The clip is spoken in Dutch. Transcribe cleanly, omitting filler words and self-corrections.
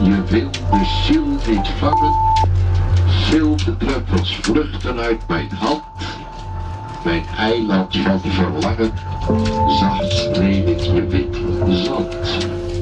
Je wil de ziel niet vangen. Zilverdruppels vluchten uit mijn hand. Mijn eiland van verlangen. Zacht streel ik je wit zand.